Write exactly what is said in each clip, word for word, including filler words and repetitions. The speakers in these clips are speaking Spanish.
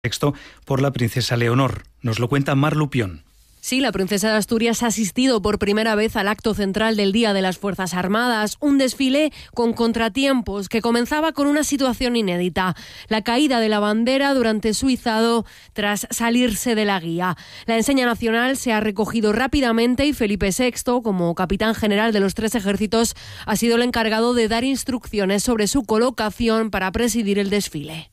sexto por la princesa Leonor. Nos lo cuenta Mar Lupión. Sí, la princesa de Asturias ha asistido por primera vez al acto central del Día de las Fuerzas Armadas, un desfile con contratiempos que comenzaba con una situación inédita, la caída de la bandera durante su izado tras salirse de la guía. La enseña nacional se ha recogido rápidamente y Felipe sexto, como capitán general de los tres ejércitos, ha sido el encargado de dar instrucciones sobre su colocación para presidir el desfile.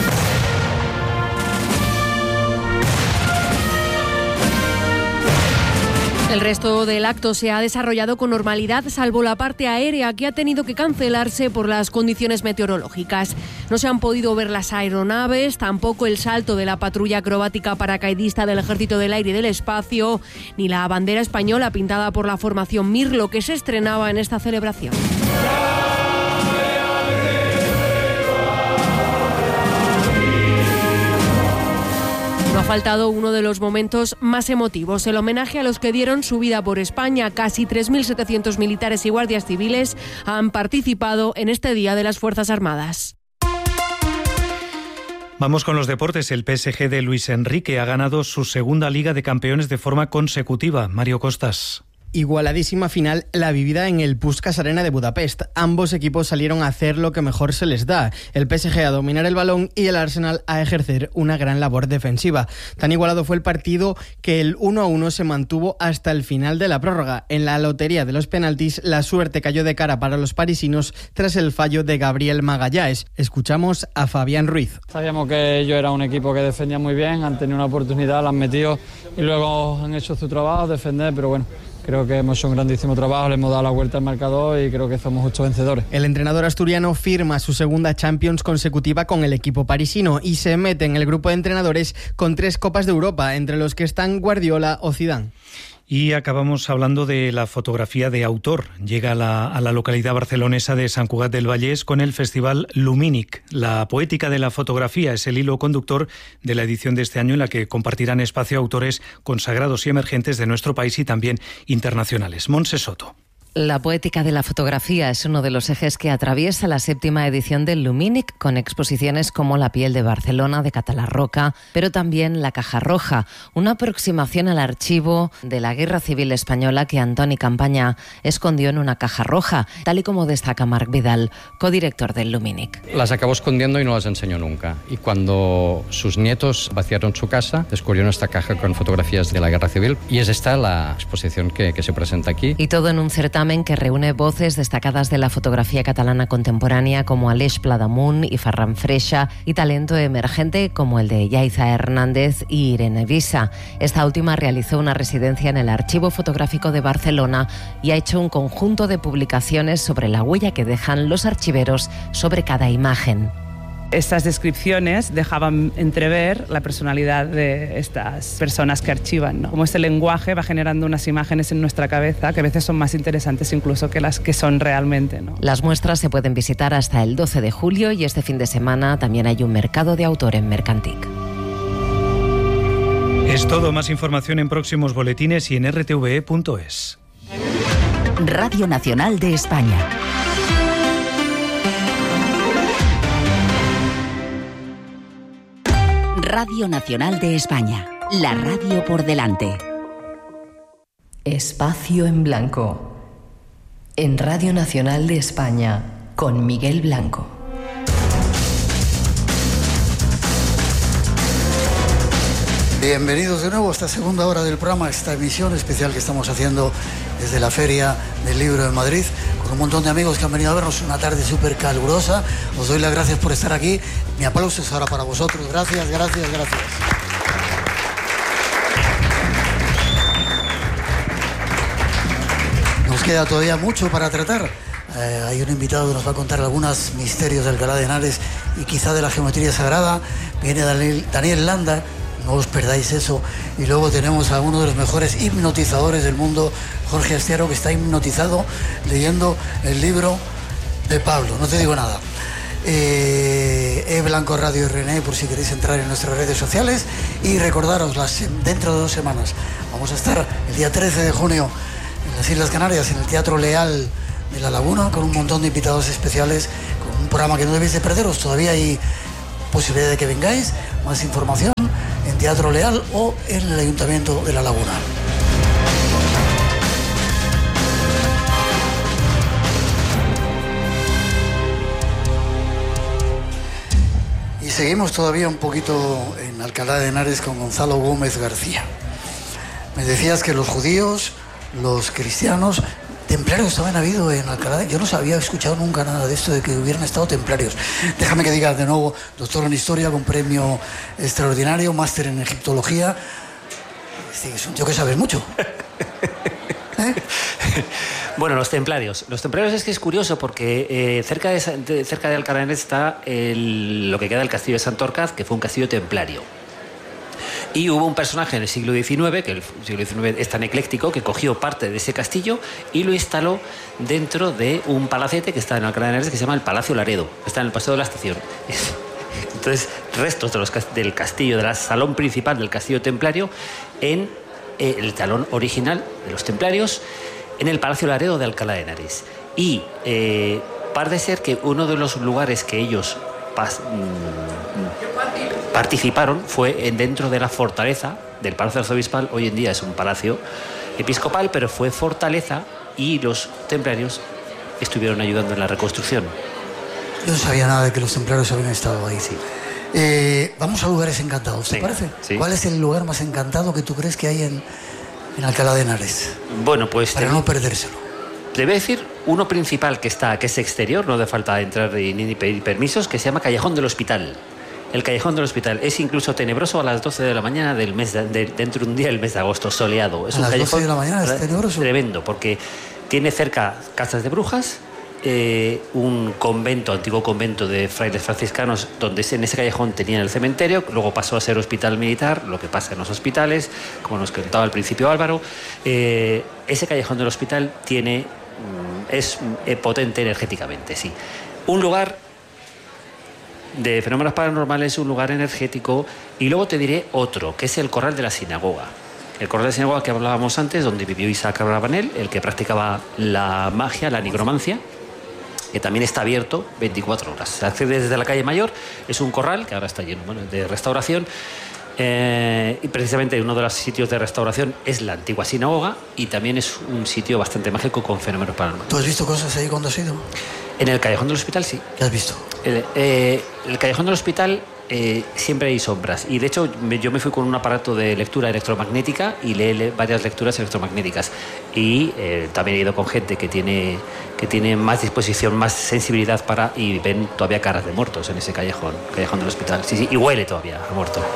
El resto del acto se ha desarrollado con normalidad, salvo la parte aérea que ha tenido que cancelarse por las condiciones meteorológicas. No se han podido ver las aeronaves, tampoco el salto de la patrulla acrobática paracaidista del Ejército del Aire y del Espacio, ni la bandera española pintada por la formación Mirlo que se estrenaba en esta celebración. No ha faltado uno de los momentos más emotivos, el homenaje a los que dieron su vida por España. Casi tres mil setecientos militares y guardias civiles han participado en este Día de las Fuerzas Armadas. Vamos con los deportes. El P S G de Luis Enrique ha ganado su segunda Liga de Campeones de forma consecutiva. Mario Costas. Igualadísima final la vivida en el Puskás Arena de Budapest. Ambos equipos salieron a hacer lo que mejor se les da. El P S G a dominar el balón y el Arsenal a ejercer una gran labor defensiva. Tan igualado fue el partido que el uno a uno se mantuvo hasta el final de la prórroga. En la lotería de los penaltis, la suerte cayó de cara para los parisinos tras el fallo de Gabriel Magallanes. Escuchamos a Fabián Ruiz. Sabíamos que ellos eran un equipo que defendía muy bien, han tenido una oportunidad, la han metido y luego han hecho su trabajo, defender, pero bueno, creo que hemos hecho un grandísimo trabajo, le hemos dado la vuelta al marcador y creo que somos justos vencedores. El entrenador asturiano firma su segunda Champions consecutiva con el equipo parisino y se mete en el grupo de entrenadores con tres Copas de Europa, entre los que están Guardiola o Zidane. Y acabamos hablando de la fotografía de autor. Llega a la, a la localidad barcelonesa de Sant Cugat del Vallès con el Festival Lumínic. La poética de la fotografía es el hilo conductor de la edición de este año, en la que compartirán espacio autores consagrados y emergentes de nuestro país y también internacionales. Montse Soto. La poética de la fotografía es uno de los ejes que atraviesa la séptima edición del Lumínic, con exposiciones como La piel de Barcelona, de Català Roca, pero también La caja roja, una aproximación al archivo de la Guerra Civil Española que Antoni Campaña escondió en una caja roja, tal y como destaca Marc Vidal, codirector del Lumínic. Las acabó escondiendo y no las enseñó nunca. Y cuando sus nietos vaciaron su casa, descubrieron esta caja con fotografías de la Guerra Civil, y es esta la exposición que, que se presenta aquí. Y todo en un certamen que reúne voces destacadas de la fotografía catalana contemporánea como Aleix Pladamunt y Ferran Freixa, y talento emergente como el de Yaiza Hernández y Irene Visa. Esta última realizó una residencia en el Archivo Fotográfico de Barcelona y ha hecho un conjunto de publicaciones sobre la huella que dejan los archiveros sobre cada imagen. Estas descripciones dejaban entrever la personalidad de estas personas que archivan, ¿no? Como este lenguaje va generando unas imágenes en nuestra cabeza que a veces son más interesantes incluso que las que son realmente, ¿no? Las muestras se pueden visitar hasta el doce de julio y este fin de semana también hay un mercado de autor en Mercantic. Es todo. Más información en próximos boletines y en r t v e punto es. Radio Nacional de España. Radio Nacional de España, la radio por delante. Espacio en Blanco, en Radio Nacional de España, con Miguel Blanco. Bienvenidos de nuevo a esta segunda hora del programa, esta emisión especial que estamos haciendo desde la Feria del Libro de Madrid, con un montón de amigos que han venido a vernos, una tarde súper calurosa. Os doy las gracias por estar aquí. Mi aplauso es ahora para vosotros. Gracias, gracias, gracias. Nos queda todavía mucho para tratar. Eh, hay un invitado que nos va a contar algunos misterios de Alcalá de Henares y quizá de la geometría sagrada. Viene Daniel, Daniel Landa. No os perdáis eso. Y luego tenemos a uno de los mejores hipnotizadores del mundo, Jorge Astiaro, que está hipnotizado leyendo el libro de Pablo. No te digo nada. Eh, E Blanco Radio R N E, por si queréis entrar en nuestras redes sociales. Y recordaros, las, dentro de dos semanas vamos a estar el día trece de junio en las Islas Canarias, en el Teatro Leal de La Laguna, con un montón de invitados especiales, con un programa que no debéis de perderos. Todavía hay posibilidad de que vengáis. Más información en Teatro Leal o en el Ayuntamiento de La Laguna. Y seguimos todavía un poquito en Alcalá de Henares con Gonzalo Gómez García. Me decías que los judíos, los cristianos, templarios también ha habido en Alcalá de... Yo no había escuchado nunca nada de esto, de que hubieran estado templarios. Déjame que diga de nuevo, doctor en Historia con premio extraordinario, máster en Egiptología. Sí, es un tío que sabes mucho. ¿Eh? Bueno, los templarios. Los templarios es que es curioso porque eh, cerca, de, de, cerca de Alcalá de Henares está el, lo que queda del castillo de Santorcaz, que fue un castillo templario. Y hubo un personaje en el siglo diecinueve, que el siglo diecinueve es tan ecléctico, que cogió parte de ese castillo y lo instaló dentro de un palacete que está en Alcalá de Henares, que se llama el Palacio Laredo. Está en el Paseo de la Estación. Entonces, restos de los, del castillo, del salón principal del castillo templario, en eh, el salón original de los templarios, en el Palacio Laredo de Alcalá de Henares. Y eh, parece ser que uno de los lugares que ellos pas, mmm, participaron fue en, dentro de la fortaleza del Palacio Arzobispal. Hoy en día es un palacio episcopal, pero fue fortaleza y los templarios estuvieron ayudando en la reconstrucción. Yo no sabía nada de que los templarios habían estado ahí. Sí. Eh, vamos a lugares encantados, ¿te Venga, parece? Sí. ¿Cuál es el lugar más encantado que tú crees que hay en, en Alcalá de Henares? Bueno, pues... Para te, no perdérselo. Te voy a decir uno principal que está, que es exterior, no hace falta entrar ni pedir permisos, que se llama Callejón del Hospital. El Callejón del Hospital es incluso tenebroso a las doce de la mañana del mes de, de, dentro de un día del mes de agosto, soleado. Es a un las callejón doce de la mañana es tenebroso. Tremendo, porque tiene cerca casas de brujas, eh, un convento, antiguo convento de frailes franciscanos, donde en ese callejón tenían el cementerio, luego pasó a ser hospital militar, lo que pasa en los hospitales, como nos contaba al principio Álvaro. Eh, ese Callejón del Hospital tiene, es potente energéticamente, sí. Un lugar de fenómenos paranormales, un lugar energético, y luego te diré otro, que es el Corral de la Sinagoga. El Corral de la Sinagoga que hablábamos antes, donde vivió Isaac Abravanel, el que practicaba la magia, la nigromancia, que también está abierto veinticuatro horas. Se accede desde la calle Mayor, es un corral que ahora está lleno, bueno, de restauración, eh, y precisamente uno de los sitios de restauración es la antigua sinagoga, y también es un sitio bastante mágico con fenómenos paranormales. ¿Tú has visto cosas ahí cuando has ido? En el Callejón del Hospital, sí. ¿Qué has visto? El, eh, el Callejón del Hospital eh, siempre hay sombras. Y de hecho me, yo me fui con un aparato de lectura electromagnética y leí le, varias lecturas electromagnéticas. Y eh, también he ido con gente que tiene, que tiene más disposición, más sensibilidad para... Y ven todavía caras de muertos en ese callejón, Callejón del Hospital. Sí, sí, y huele todavía a muerto.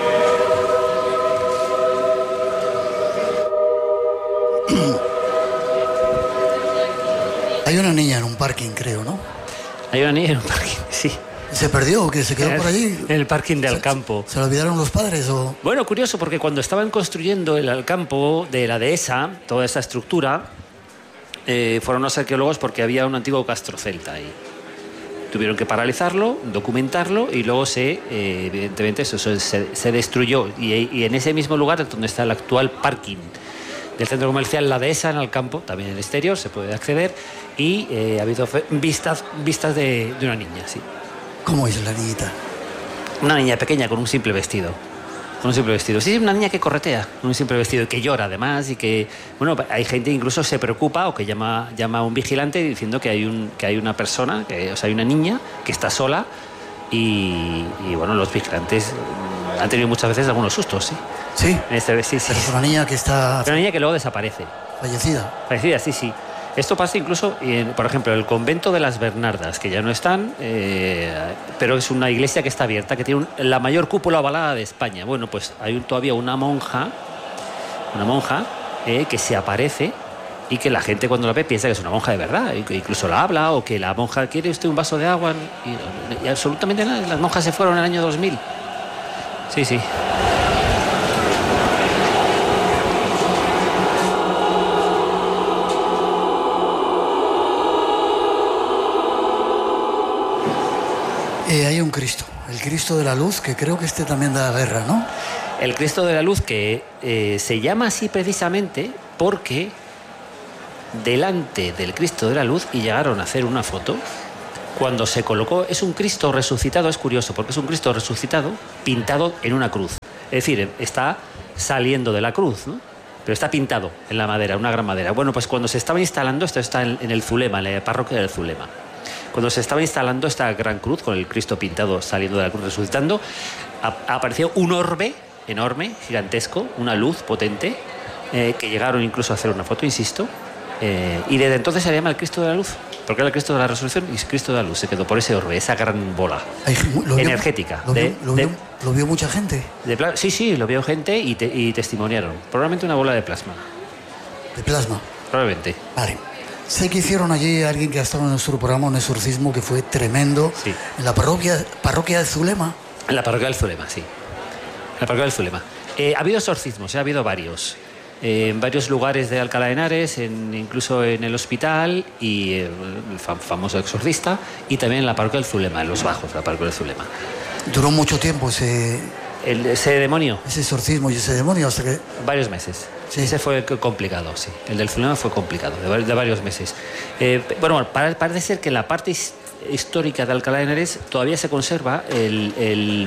Hay una niña en un parking, creo, ¿no? Hay una niña en un parking, sí. ¿Se perdió o que se quedó en, por allí? En el parking de Alcampo. ¿Se, ¿Se lo olvidaron los padres o...? Bueno, curioso, porque cuando estaban construyendo el Alcampo de la dehesa, toda esa estructura, eh, fueron los arqueólogos porque había un antiguo castro celta ahí. Tuvieron que paralizarlo, documentarlo y luego se, eh, evidentemente, eso, eso se, se destruyó. Y, y en ese mismo lugar es donde está el actual parking del centro comercial La Dehesa, en Alcampo, también en el exterior, se puede acceder, y eh, ha habido vistas, vistas de, de una niña, sí. ¿Cómo es la niñita? Una niña pequeña con un simple vestido. Con un simple vestido. Sí, una niña que corretea, con un simple vestido, y que llora además, y que, bueno, hay gente que incluso se preocupa o que llama, llama a un vigilante diciendo que hay, un, que hay una persona, que, o sea, hay una niña que está sola, y, y bueno, los vigilantes han tenido muchas veces algunos sustos, sí. ¿Sí? En este, sí, sí. Es una niña que está... Una niña que luego desaparece. Fallecida. Fallecida, sí, sí. Esto pasa incluso, en, por ejemplo, el convento de las Bernardas, que ya no están, eh, pero es una iglesia que está abierta, que tiene un, la mayor cúpula ovalada de España. Bueno, pues hay un, todavía una monja, una monja eh, que se aparece y que la gente cuando la ve piensa que es una monja de verdad, y que incluso la habla, o que la monja quiere usted un vaso de agua, y, y absolutamente nada. Las monjas se fueron en el año dos mil. Sí, sí. Eh, hay un Cristo, el Cristo de la Luz, que creo que este también da guerra, ¿no? El Cristo de la Luz, que eh, se llama así precisamente porque delante del Cristo de la Luz, y llegaron a hacer una foto, Cuando se colocó, es un Cristo resucitado, es curioso, porque es un Cristo resucitado pintado en una cruz. Es decir, está saliendo de la cruz, ¿no? Pero está pintado en la madera, una gran madera. Bueno, pues cuando se estaba instalando, esto está en, en el Zulema, en la parroquia del Zulema. Cuando se estaba instalando esta gran cruz, con el Cristo pintado saliendo de la cruz, resucitando, a, apareció un orbe enorme, gigantesco, una luz potente, eh, que llegaron incluso a hacer una foto, insisto, eh, y desde entonces se llama el Cristo de la Luz, porque era el Cristo de la Resurrección y el Cristo de la Luz. Se quedó por ese orbe, esa gran bola Ay, lo vio, energética. Lo, de, vio, lo, de, vio, ¿Lo vio mucha gente? De, sí, sí, lo vio gente y, te, y testimoniaron. Probablemente una bola de plasma. ¿De plasma? Probablemente. Vale. Sé que hicieron allí alguien que ha estado en nuestro programa, un exorcismo que fue tremendo. Sí. En la parroquia, parroquia del Zulema. En la parroquia del Zulema, sí. En la parroquia del Zulema. Eh, ha habido exorcismos, eh, ha habido varios. Eh, en varios lugares de Alcalá de Henares, en, incluso en el hospital, y eh, el fam famoso exorcista, y también en la parroquia del Zulema, en los bajos, la parroquia del Zulema. Duró mucho tiempo ese... El, ese demonio. Ese exorcismo y ese demonio hasta que... Varios meses. Sí. Ese fue complicado, sí. El del Zulema fue complicado, de, de varios meses. Eh, bueno, para, parece ser que en la parte his, histórica de Alcalá de Henares todavía se conserva el... el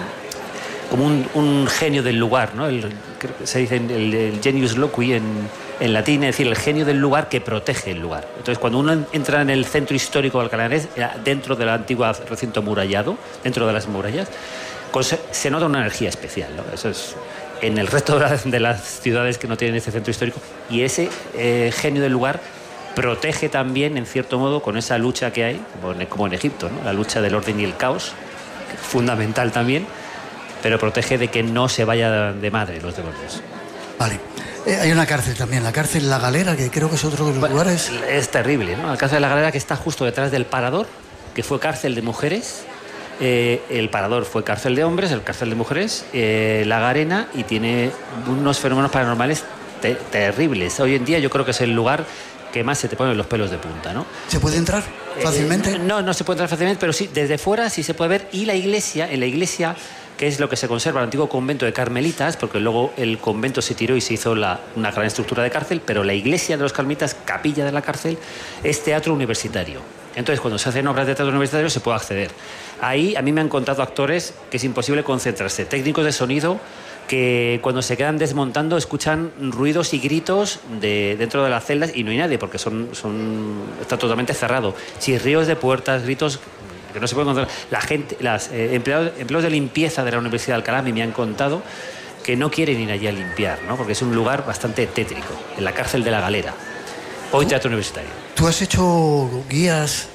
como un, un genio del lugar, ¿no? El, se dice el, el genius loqui en, en latín, es decir, el genio del lugar que protege el lugar. Entonces, cuando uno entra en el centro histórico de Alcalá de Henares, dentro del antiguo recinto murallado, dentro de las murallas, se nota una energía especial, ¿no? Eso es en el resto de las, de las ciudades que no tienen ese centro histórico, y ese eh, genio del lugar protege también, en cierto modo, con esa lucha que hay, como en, como en Egipto, ¿no? La lucha del orden y el caos, fundamental también, pero protege de que no se vaya de madre los demonios. Vale. Eh, hay una cárcel también, la cárcel La Galera, que creo que es otro de los bueno, lugares... Es terrible, ¿no? La cárcel de La Galera, que está justo detrás del Parador, que fue cárcel de mujeres. Eh, el Parador fue cárcel de hombres, el cárcel de mujeres, eh, La Garena, y tiene unos fenómenos paranormales te terribles. Hoy en día yo creo que es el lugar que más se te ponen los pelos de punta, ¿no? ¿Se puede entrar fácilmente? Eh, no, no se puede entrar fácilmente, pero sí, desde fuera sí se puede ver. Y la iglesia, en la iglesia, que es lo que se conserva, el antiguo convento de Carmelitas, porque luego el convento se tiró y se hizo la, una gran estructura de cárcel, pero la iglesia de los Carmelitas, capilla de la cárcel, es teatro universitario. Entonces, cuando se hacen obras de teatro universitario se puede acceder. Ahí a mí me han contado actores que es imposible concentrarse, técnicos de sonido que cuando se quedan desmontando escuchan ruidos y gritos de, dentro de las celdas y no hay nadie porque son, son, está totalmente cerrado. Chirríos de puertas, gritos que no se pueden controlar. La gente, los eh, empleados, empleados de limpieza de la Universidad de Alcalá me han contado que no quieren ir allí a limpiar, ¿no? Porque es un lugar bastante tétrico, en la cárcel de La Galera. Hoy teatro universitario. ¿Tú has hecho guías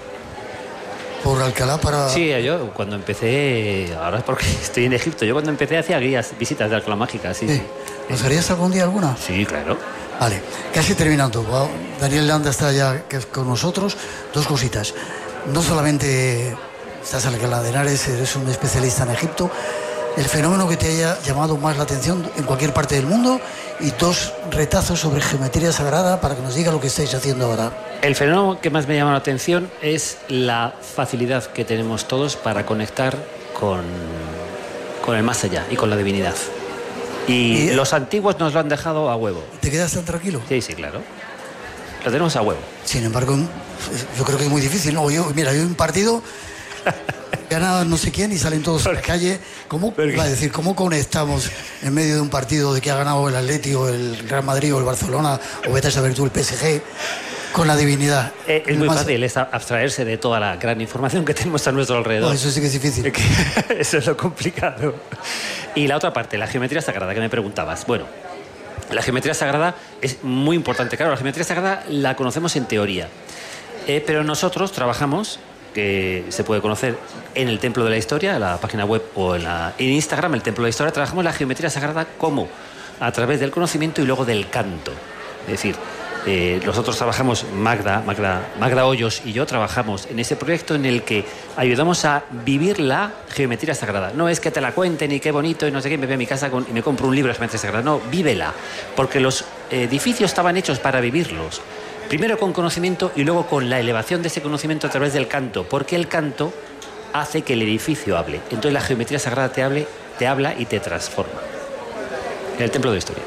por Alcalá para...? Sí, yo cuando empecé, ahora es porque estoy en Egipto, yo cuando empecé hacía guías, visitas de Alcalá Mágica, sí. sí. ¿Nos harías algún día alguna? Sí, claro. Vale, casi terminando. Wow. Daniel Landa está ya con nosotros. Dos cositas. No solamente estás en Alcalá de Henares, eres un especialista en Egipto. El fenómeno que te haya llamado más la atención en cualquier parte del mundo, y dos retazos sobre geometría sagrada para que nos diga lo que estáis haciendo ahora. El fenómeno que más me llama la atención es la facilidad que tenemos todos para conectar con, con el más allá y con la divinidad. Y, ¿Y los antiguos nos lo han dejado a huevo. ¿Te quedas tan tranquilo? Sí, sí, claro. Lo tenemos a huevo. Sin embargo, yo creo que es muy difícil, ¿no? Yo, mira, yo en un partido... gana no sé quién y salen todos a la calle. ¿Cómo, va a decir, ¿cómo conectamos en medio de un partido de que ha ganado el Atlético, el Real Madrid o el Barcelona, o vete a saber tú el P S G, con la divinidad? Eh, es muy más... fácil, es abstraerse de toda la gran información que tenemos a nuestro alrededor. No, eso sí que es difícil. Eso es lo complicado. Y la otra parte, la geometría sagrada, que me preguntabas. Bueno, la geometría sagrada es muy importante. Claro, la geometría sagrada la conocemos en teoría, eh, pero nosotros trabajamos, que se puede conocer en el Templo de la Historia, en la página web, o en, la, en Instagram, el Templo de la Historia, trabajamos la geometría sagrada como a través del conocimiento y luego del canto. Es decir, eh, nosotros trabajamos, Magda, Magda, Magda Hoyos y yo trabajamos en ese proyecto en el que ayudamos a vivir la geometría sagrada. No es que te la cuenten y qué bonito y no sé qué, me voy a mi casa con, y me compro un libro de geometría sagrada. No, vívela, porque los edificios estaban hechos para vivirlos. Primero con conocimiento y luego con la elevación de ese conocimiento a través del canto, porque el canto hace que el edificio hable. Entonces la geometría sagrada te, hable, te habla y te transforma. En el Templo de la Historia.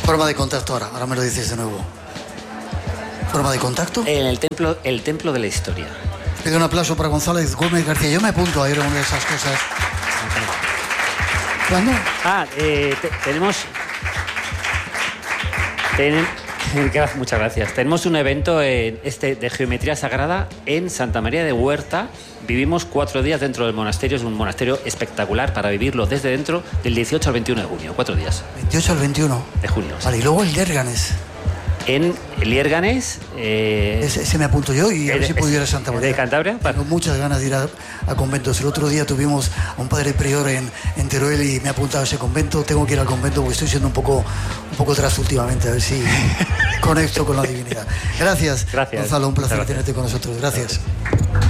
Forma de contacto ahora, ahora me lo dices de nuevo. ¿Forma de contacto? En el templo, el templo de la historia. Pido un aplauso para González Gómez García. Yo me apunto a ir a una de esas cosas. ¿Cuándo? Ah, eh, te, tenemos... Ten, muchas gracias. Tenemos un evento en este, de geometría sagrada en Santa María de Huerta. Vivimos cuatro días dentro del monasterio. Es un monasterio espectacular para vivirlo desde dentro del dieciocho al veintiuno de junio. Cuatro días. veintiocho al veintiuno de junio. Vale, sí. Y luego el Lérganes. En Lierganes... Eh, ese, ese me apunto yo y a ver si puedo ir a Santa María. ¿De Cantabria? Tengo muchas ganas de ir a, a conventos. El otro día tuvimos a un padre prior en, en Teruel y me ha apuntado a ese convento. Tengo que ir al convento porque estoy siendo un poco, un poco atrás últimamente. A ver si conecto con la divinidad. Gracias, Gracias. Gonzalo. Un placer Gracias. tenerte con nosotros. Gracias. Gracias.